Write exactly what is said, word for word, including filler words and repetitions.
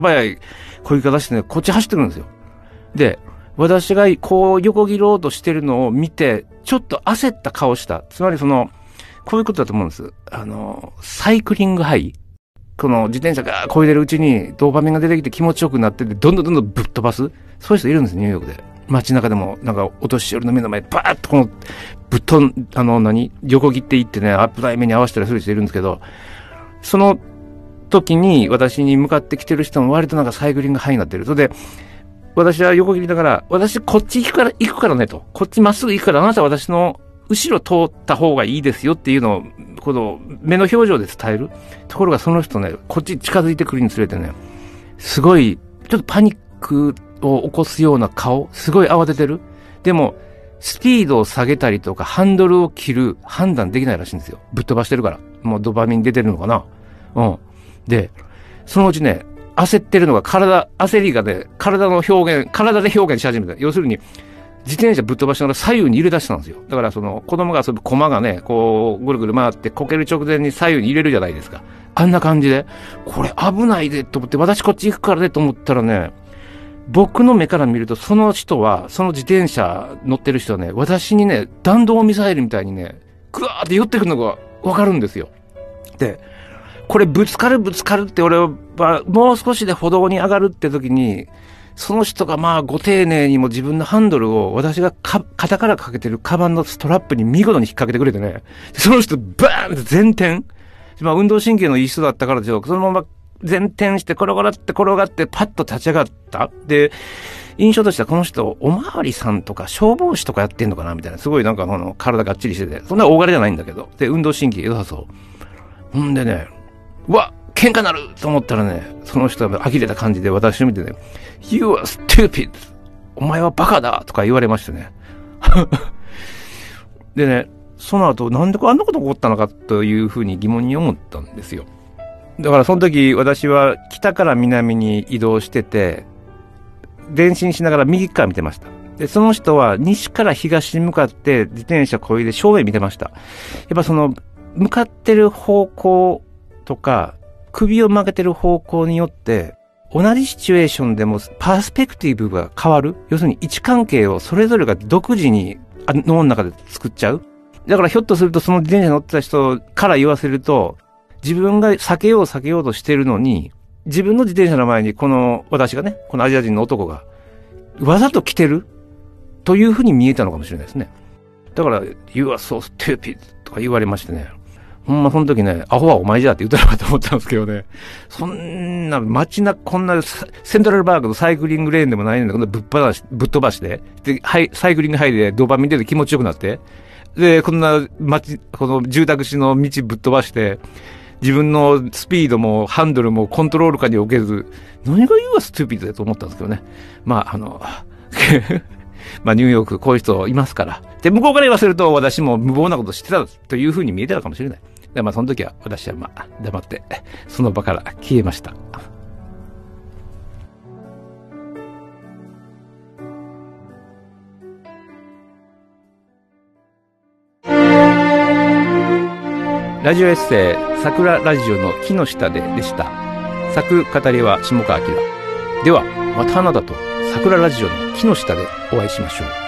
早い漕ぎ方してね、こっち走ってくるんですよ。で、私がこう横切ろうとしてるのを見て、ちょっと焦った顔した。つまりその、こういうことだと思うんです。あの、サイクリングハイ。この自転車が漕いでるうちにドーパミンが出てきて気持ちよくなってて、どんどんどんどんぶっ飛ばす。そういう人いるんです、ニューヨークで。街中でも、なんか、お年寄りの目の前、バーッとこの、ぶっ飛ん、あの、何横切っていってね、危ない目に合わせたりする人いるんですけど、その時に私に向かってきてる人も割となんかサイクリングハイになってる。それで、私は横切りながら、私こっち行くから、行くからねと。こっちまっすぐ行くから、あなたは私の後ろ通った方がいいですよっていうのを、この目の表情で伝える。ところがその人ね、こっち近づいてくるにつれてね、すごい、ちょっとパニックを起こすような顔、すごい慌ててる。でも、スピードを下げたりとか、ハンドルを切る判断できないらしいんですよ。ぶっ飛ばしてるから。もうドパミン出てるのかな。うん。で、そのうちね、焦ってるのが体、焦りがね、体の表現、体で表現し始めた。要するに、自転車ぶっ飛ばしながら左右に入れ出したんですよ。だからその子供が遊ぶ駒がね、こうぐるぐる回ってこける直前に左右に入れるじゃないですか。あんな感じで、これ危ないでと思って、私こっち行くからねと思ったらね、僕の目から見るとその人は、その自転車乗ってる人はね、私にね、弾道ミサイルみたいにね、グワーって寄ってくるのがわかるんですよ。で、これぶつかるぶつかるって俺はもう少しで歩道に上がるって時に、その人がまあご丁寧にも自分のハンドルを私がか肩からかけてるカバンのストラップに見事に引っ掛けてくれてね、その人バーンって前転、まあ運動神経のいい人だったからでしょう。そのまま前転して転がって転がってパッと立ち上がった。で、印象としてはこの人おまわりさんとか消防士とかやってんのかなみたいな、すごいなんかあの体がっちりしてて、そんな大柄じゃないんだけど、で運動神経良さそう。ほんでね、うわ喧嘩なると思ったらね、その人は呆れた感じで私を見てね、You are stupid! お前はバカだとか言われましてね。でね、その後なんであんなこと起こったのかというふうに疑問に思ったんですよ。だからその時私は北から南に移動してて、前進しながら右側見てました。で、その人は西から東に向かって自転車こいで正面見てました。やっぱその向かってる方向とか、首を曲げてる方向によって、同じシチュエーションでもパースペクティブが変わる。要するに位置関係をそれぞれが独自に脳の中で作っちゃう。だからひょっとするとその自転車乗ってた人から言わせると、自分が避けよう避けようとしてるのに、自分の自転車の前にこの私がね、このアジア人の男がわざと来てるというふうに見えたのかもしれないですね。だから、You are so stupid とか言われましてね。ほんまその時ね、アホはお前じゃって言ったのかと思ったんですけどね。そんな街中、こんなセントラルバーグのサイクリングレーンでもないので、こんなぶっ放し、ぶっ飛ばして、で、はい、サイクリングハイでドーパミン出て気持ちよくなって、で、こんな街、この住宅地の道ぶっ飛ばして、自分のスピードもハンドルもコントロール下に置けず、何が言うはストゥーピッドだと思ったんですけどね。まあ、あの、まあ、ニューヨークこういう人いますから。で、向こうから言わせると私も無謀なことしてたというふうに見えてたかもしれない。で、まあ、その時は私はまあ、黙って、その場から消えました。ラジオエッセイ、桜ラジオの木の下ででした。作語りは下川明。では、またあなたと桜ラジオの木の下でお会いしましょう。